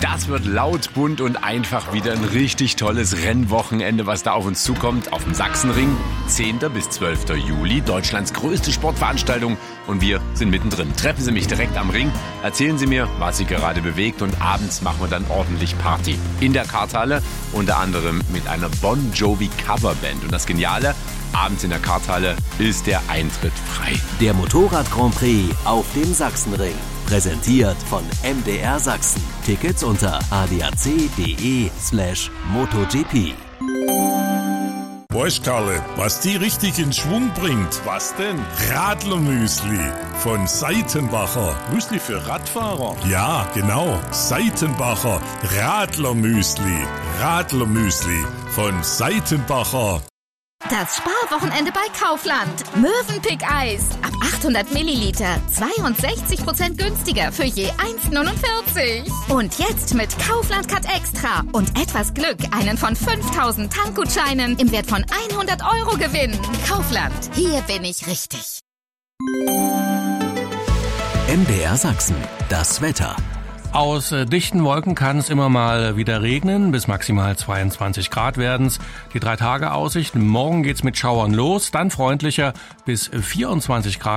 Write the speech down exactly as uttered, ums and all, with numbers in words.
Das wird laut, bunt und einfach wieder ein richtig tolles Rennwochenende, was da auf uns zukommt. Auf dem Sachsenring, zehnten bis zwölften Juli, Deutschlands größte Sportveranstaltung. Und wir sind mittendrin. Treffen Sie mich direkt am Ring, erzählen Sie mir, was Sie gerade bewegt. Und abends machen wir dann ordentlich Party. In der Karthalle, unter anderem mit einer Bon Jovi Coverband. Und das Geniale, abends in der Karthalle ist der Eintritt frei. Der Motorrad Grand Prix auf dem Sachsenring. Präsentiert von M D R Sachsen. Tickets unter adac.de slash MotoGP. Weißt Karle, was die richtig in Schwung bringt? Was denn? Radlermüsli von Seitenbacher. Müsli für Radfahrer? Ja, genau. Seitenbacher Radlermüsli. Radlermüsli von Seitenbacher. Das Sparwochenende bei Kaufland. Mövenpick-Eis. Ab achthundert Milliliter. zweiundsechzig Prozent günstiger für je eins neunundvierzig. Und jetzt mit Kaufland Cut Extra und etwas Glück einen von fünftausend Tankgutscheinen im Wert von hundert Euro gewinnen. Kaufland. Hier bin ich richtig. M D R Sachsen. Das Wetter. Aus äh, dichten Wolken kann es immer mal wieder regnen, bis maximal zweiundzwanzig Grad werden's. Die drei Tage Aussicht, morgen geht's mit Schauern los, dann freundlicher bis vierundzwanzig Grad.